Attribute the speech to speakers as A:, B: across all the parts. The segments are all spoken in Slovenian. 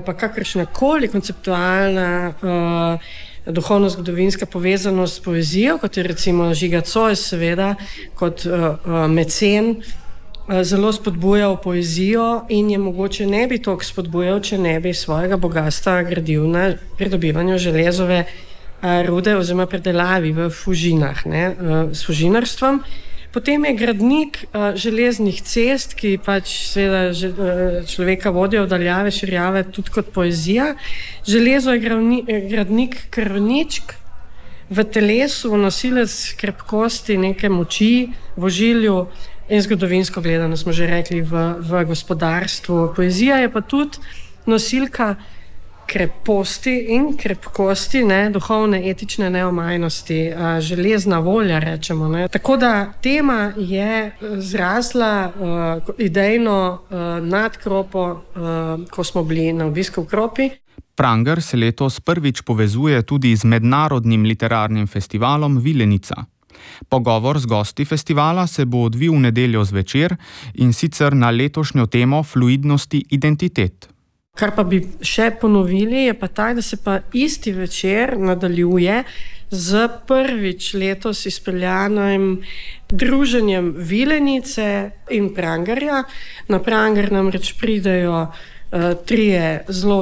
A: pa kakršnakoli konceptualna duhovno-zgodovinska povezanost s poezijo, kot je recimo Žiga Zois, seveda, kot mecen, zelo spodbujal poezijo in je mogoče ne bi toliko spodbujal, če ne bi svojega bogatstva gradil na pridobivanju železove rude oziroma predelavi v Fužinah, s fužinarstvom. Potem je gradnik železnih cest, ki pač seveda človeka vodijo v daljave, širjave, tudi kot poezija. Železo je gradnik krvničk v telesu, nosilec krepkosti, neke moči, v ožilju in zgodovinsko gledano, smo že rekli, v gospodarstvu. Poezija je pa tudi nosilka kreposti in krepkosti, duhovne, etične neomajnosti, železna volja, rečemo. Tako da tema je zrasla idejno nad Kropo, ko smo bili na obisku v Kropi.
B: Pranger se letos prvič povezuje tudi z mednarodnim literarnim festivalom Vilenica. Pogovor z gosti festivala se bo odvil v nedeljo zvečer in sicer na letošnjo temo fluidnosti identitet.
A: Kar pa bi še ponovili, je pa tak, da se pa isti večer nadaljuje z prvič letos izpeljanim druženjem Vilenice in Prangerja. Na Pranger namreč pridejo štirje zelo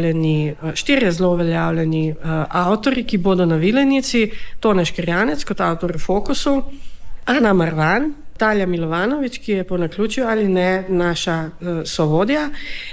A: uveljavljeni avtorji, ki bodo na Vilenici. Tone Škrjanec kot avtor v Fokusu, Ana Marvan, Talja Milovanovič, ki je po naključju ali ne naša sovodja,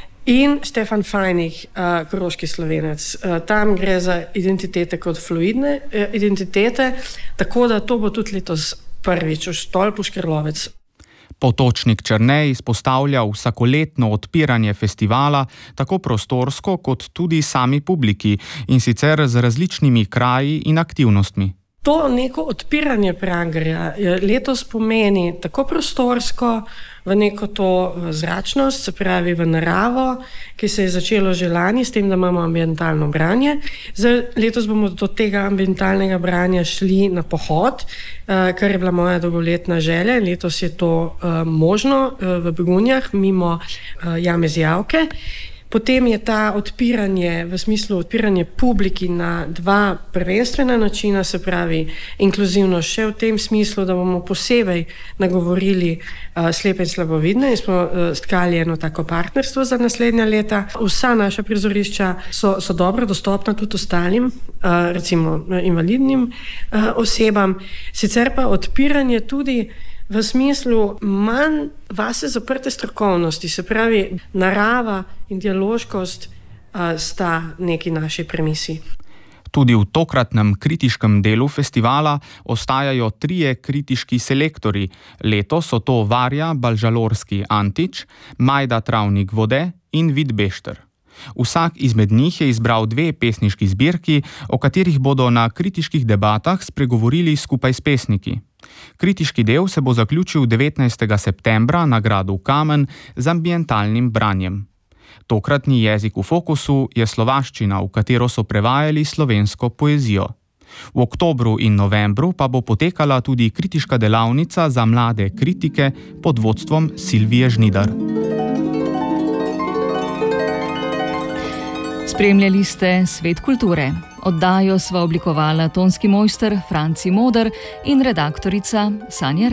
A: in Štefan Fajnih, koroški Slovenec. Tam gre za identitete kot fluidne identitete, tako da to bo tudi letos prvič v Stolpu Škrlovec.
B: Potočnik Črnej izpostavlja vsakoletno odpiranje festivala, tako prostorsko kot tudi sami publiki, in sicer z različnimi kraji in aktivnostmi.
A: To neko odpiranje Prangerja letos pomeni tako prostorsko, v neko to zračnost, se pravi v naravo, ki se je začelo že lani, s tem, da imamo ambientalno branje. Letos bomo do tega ambientalnega branja šli na pohod, kar je bila moja dolgoletna želja. Letos je to možno v Begunjah, mimo Jame Zijavke. Potem je ta odpiranje, v smislu odpiranje publiki na dva prvenstvena načina, se pravi inkluzivno še v tem smislu, da bomo posebej nagovorili slepe in slabovidne in smo stkali eno tako partnerstvo za naslednja leta. Vsa naša prizorišča so dobro dostopna tudi ostalim, recimo invalidnim osebam. Sicer pa odpiranje tudi v smislu manj vase zaprte strokovnosti, se pravi narava in dialoškost sta neki naši premisi.
B: Tudi v tokratnem kritiškem delu festivala ostajajo 3 kritiški selektori. Letos so to Varja Balžalorski Antič, Majda Travnik Vode in Vid Bešter. Vsak izmed njih je izbral 2 pesniški zbirki, o katerih bodo na kritiških debatah spregovorili skupaj s pesniki. Kritiški del se bo zaključil 19. septembra na gradu Kamen z ambientalnim branjem. Tokratni jezik v fokusu je slovaščina, v katero so prevajali slovensko poezijo. V oktobru in novembru pa bo potekala tudi kritiška delavnica za mlade kritike pod vodstvom Silvije Žnidar.
C: Spremljali ste Svet kulture. Oddajo sva oblikovala tonski mojster Franci Moder in redaktorica Sanja